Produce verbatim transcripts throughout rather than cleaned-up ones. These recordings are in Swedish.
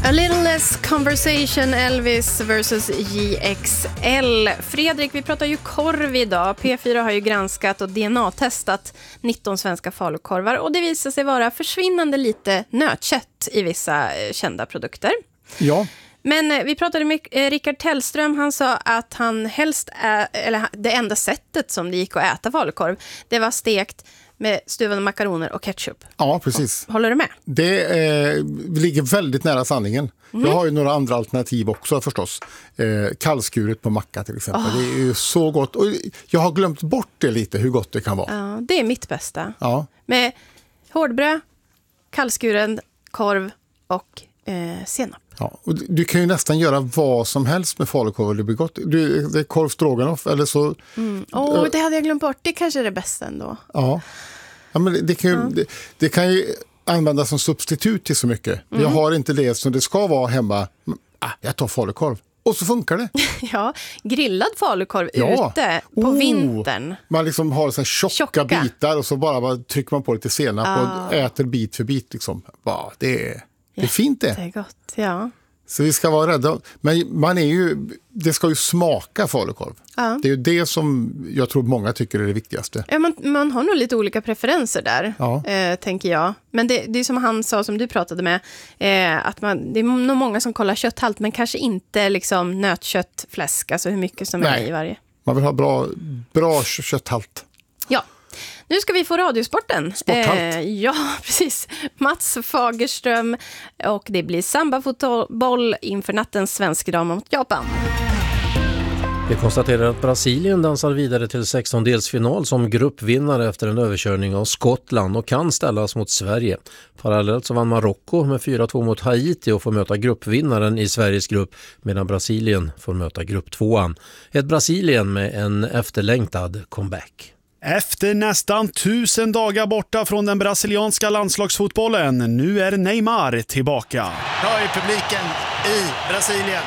A little less conversation, Elvis versus J X L. Fredrik, vi pratar ju korv idag. P fyra har ju granskat och D N A-testat nitton svenska falukorvar och det visar sig vara försvinnande lite nötkött i vissa kända produkter. Ja. Men vi pratade med Rickard Tellström, han sa att han helst, ä- eller det enda sättet som det gick att äta falukorv, det var stekt med stuvade makaroner och ketchup. Ja, precis. Håller du med? Det eh, ligger väldigt nära sanningen. Mm. Jag har ju några andra alternativ också förstås. Eh, kallskuret på macka till exempel. Oh. Det är ju så gott. Och jag har glömt bort det lite, hur gott det kan vara. Ja, det är mitt bästa. Ja. Med hårdbröd, kallskuren, korv och eh, senap. Ja, och du kan ju nästan göra vad som helst med falukorv och det blir gott. Du, det är korv stroganoff eller så... Mm. Oh, det hade jag glömt bort. Det kanske är det bästa ändå. Ja, ja men det, det, kan ju, ja. det, det kan ju användas som substitut till så mycket. Mm. Jag har inte det som det ska vara hemma. Ah, jag tar falukorv. Och så funkar det. Ja, grillad falukorv ja. ute på oh. vintern. Man liksom har så här tjocka, tjocka bitar och så bara, bara trycker man på lite senap ah. och äter bit för bit. Liksom. Bah, det är... Det är fint det. Det är gott, ja. Så vi ska vara rädda. Men man är ju, det ska ju smaka falukorv. Ja. Det är ju det som jag tror många tycker är det viktigaste. Ja, man, man har nog lite olika preferenser där, ja. eh, tänker jag. Men det, det är som han sa, som du pratade med, eh, att man, det är nog många som kollar kötthalt, men kanske inte liksom nötkött, fläsk, alltså hur mycket som Nej. är i varje. Man vill ha bra, bra kötthalt. Ja. Nu ska vi få radiosporten. Eh, ja, precis. Mats Fagerström och det blir samba-fotboll inför nattens svensk dam mot Japan. Vi konstaterar att Brasilien dansar vidare till sextondelsfinal som gruppvinnare efter en överkörning av Skottland och kan ställas mot Sverige. Parallellt så vann Marocko med fyra två mot Haiti och får möta gruppvinnaren i Sveriges grupp medan Brasilien får möta grupptvåan. Ett Brasilien med en efterlängtad comeback. Efter nästan tusen dagar borta från den brasilianska landslagsfotbollen, nu är Neymar tillbaka. Hör ju publiken i Brasilien.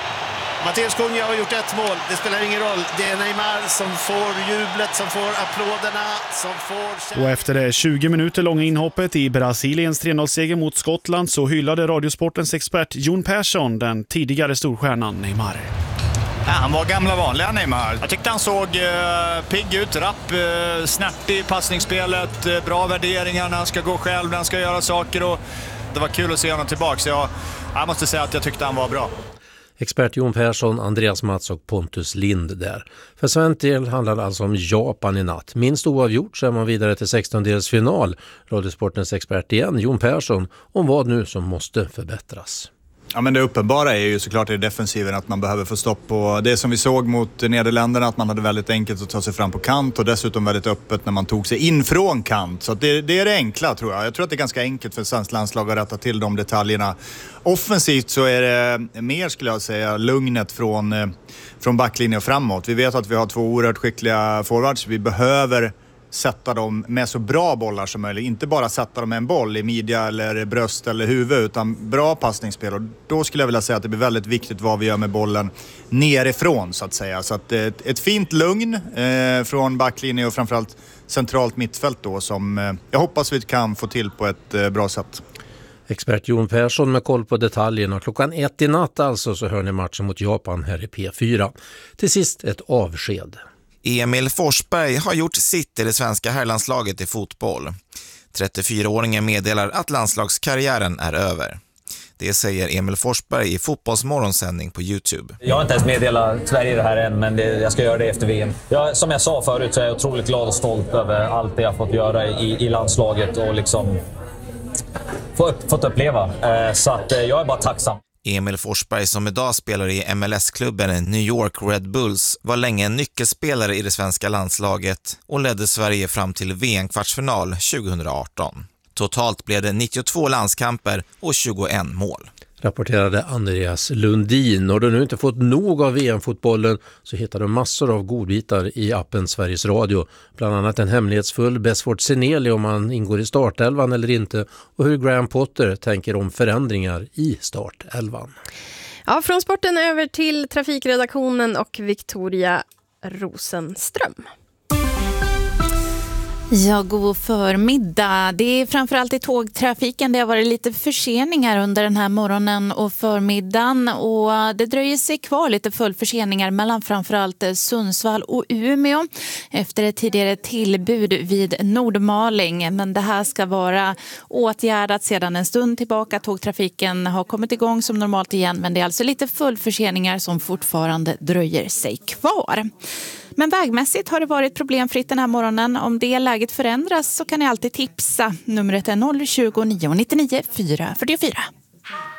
Mateus Cunha har gjort ett mål, det spelar ingen roll. Det är Neymar som får jublet, som får applåderna, som får... Och efter det tjugo minuter långa inhoppet i Brasiliens tre noll-seger mot Skottland så hyllade Radiosportens expert Jon Persson den tidigare storstjärnan Neymar. Ja, han var gamla vanliga Neymar. Jag tyckte han såg eh, pigg ut, rapp, eh, snärtig i passningsspelet, eh, bra värderingar när han ska gå själv, när han ska göra saker. Och det var kul att se honom tillbaka, så jag, jag måste säga att jag tyckte han var bra. Expert Jon Persson, Andreas Mats och Pontus Lind där. För svensk del handlar det alltså om Japan i natt. Minst oavgjort så är man vidare till sextondelsfinal. Radiosportens expert igen, Jon Persson, om vad nu som måste förbättras. Ja, men det uppenbara är ju såklart i defensiven att man behöver få stopp på det som vi såg mot Nederländerna, att man hade väldigt enkelt att ta sig fram på kant och dessutom väldigt öppet när man tog sig in från kant. Så det, det är det enkla, tror jag. Jag tror att det är ganska enkelt för svensk landslag att rätta till de detaljerna. Offensivt så är det mer, skulle jag säga, lugnet från, från backlinjen och framåt. Vi vet att vi har två oerhört skickliga forwards. Vi behöver sätta dem med så bra bollar som möjligt. Inte bara sätta dem med en boll i midja eller bröst eller huvud, utan bra passningsspel. Och då skulle jag vilja säga att det blir väldigt viktigt vad vi gör med bollen nerifrån, så att säga. Så att ett, ett fint lugn eh, från backlinje och framförallt centralt mittfält då, som eh, jag hoppas vi kan få till på ett eh, bra sätt. Expert Jon Persson med koll på detaljerna. Klockan ett i natt alltså så hör ni matchen mot Japan här i P fyra. Till sist ett avsked. Emil Forsberg har gjort sitt i det svenska herrlandslaget i fotboll. trettiofyraåringen meddelar att landslagskarriären är över. Det säger Emil Forsberg i Fotbollsmorgonsändning på YouTube. Jag har inte ens meddelat Sverige det här än, men det, jag ska göra det efter V M. Jag, som jag sa förut så är jag otroligt glad och stolt över allt det jag fått göra i, i landslaget och liksom få upp, fått uppleva. Eh, så att, eh, jag är bara tacksam. Emil Forsberg, som idag spelar i M L S-klubben New York Red Bulls, var länge en nyckelspelare i det svenska landslaget och ledde Sverige fram till V M-kvartsfinal tjugohundraarton. Totalt blev det nittiotvå landskamper och tjugoett mål. Rapporterade Andreas Lundin. Och du nu inte fått nog av V M-fotbollen så hittar du massor av godbitar i appen Sveriges Radio. Bland annat en hemlighetsfull Besford Seneli om man ingår i startelvan eller inte och hur Graham Potter tänker om förändringar i startelvan. Ja, från sporten över till trafikredaktionen och Victoria Rosenström. Ja, god förmiddag. Det är framförallt i tågtrafiken. Det har varit lite förseningar under den här morgonen och förmiddagen. Och det dröjer sig kvar lite fullförseningar mellan framförallt Sundsvall och Umeå efter ett tidigare tillbud vid Nordmaling. Men det här ska vara åtgärdat sedan en stund tillbaka. Tågtrafiken har kommit igång som normalt igen. Men det är alltså lite fullförseningar som fortfarande dröjer sig kvar. Men vägmässigt har det varit problemfritt den här morgonen. Om det läget förändras så kan ni alltid tipsa. Numret är noll tjugo, nio nittionio, fyra fyrtiofyra.